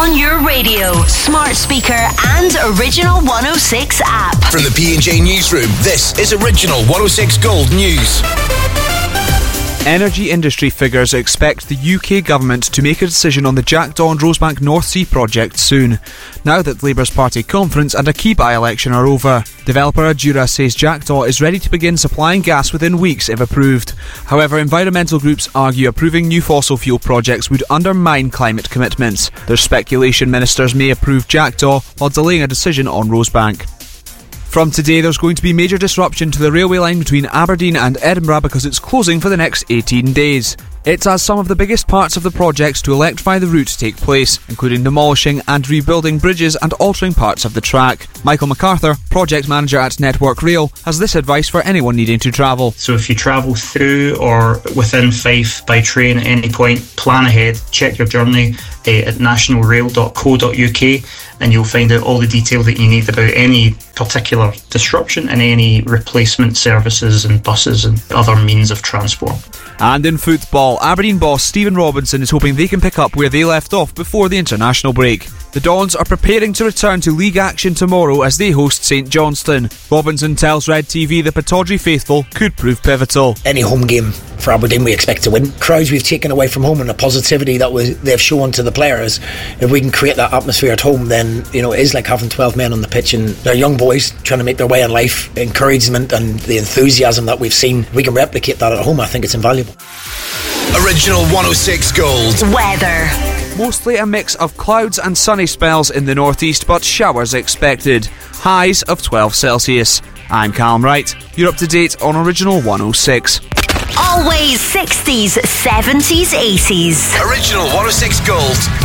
on your radio, smart speaker and Original 106 app. From the P&J Newsroom, this is Original 106 Gold News. Energy industry figures expect the UK government to make a decision on the Jackdaw and Rosebank North Sea project soon, now that Labour's party conference and a key by-election are over. Developer Adura says Jackdaw is ready to begin supplying gas within weeks if approved. However, environmental groups argue approving new fossil fuel projects would undermine climate commitments. There's speculation ministers may approve Jackdaw while delaying a decision on Rosebank. From today, there's going to be major disruption to the railway line between Aberdeen and Edinburgh because it's closing for the next 18 days. It's as some of the biggest parts of the projects to electrify the route take place, including demolishing and rebuilding bridges and altering parts of the track. Michael MacArthur, project manager at Network Rail, has this advice for anyone needing to travel. So if you travel through or within Fife by train at any point, plan ahead, check your journey at nationalrail.co.uk, and you'll find out all the detail that you need about any particular disruption and any replacement services and buses and other means of transport. And in football, Aberdeen boss Stephen Robinson is hoping they can pick up where they left off before the international break. The Dons are preparing to return to league action tomorrow as they host St Johnstone. Robinson tells Red TV the Pittodrie faithful could prove pivotal. Any home game for Aberdeen we expect to win. Crowds we've taken away from home and the positivity that they've shown to the players, if we can create that atmosphere at home, then it is like having 12 men on the pitch, and they're young boys trying to make their way in life. Encouragement and the enthusiasm that we've seen, if we can replicate that at home, I think it's invaluable. Original 106 Gold. Weather. Mostly a mix of clouds and sunny spells in the northeast, but showers expected. Highs of 12 Celsius. I'm Callum Wright. You're up to date on Original 106. Always 60s, 70s, 80s. Original 106 Gold.